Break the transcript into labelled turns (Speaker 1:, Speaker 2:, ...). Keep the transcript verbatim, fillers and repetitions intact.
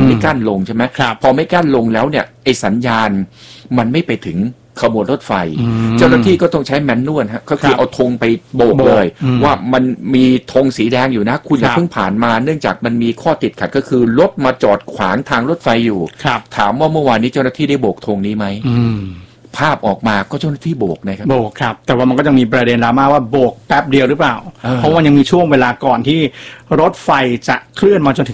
Speaker 1: ไม่กั้นลงใช่ไหมพอไม่กั้นลงแล้วเนี่ยไอ้สัญญาณมันไม่ไปถึงขบวนรถไฟเจ้าหน้าที่ก็ต้องใช้แมนนวลฮะก็คือเอาธงไปโบกเลยว่ามันมีธงสีแดงอยู่นะคุณอย่าเพิ่งผ่านมาเนื่องจากมันมีข้อติดขัดก็คือรถมาจอดขวางทางรถไฟอยู่ถามว่าเมื่อวานนี้เจ้าหน้าที่ได้โบกธงนี้ไหมภาพออกมาก็เจ้าหน้าที่โบกนะครับ
Speaker 2: โบกครับแต่ว่ามันก็จะมีประเด็นดราม่าว่าโบกแป๊บเดียวหรือเปล่าเพราะว่ายังมีช่วงเวลาก่อนที่รถไฟจะเคลื่อนมาจนถึง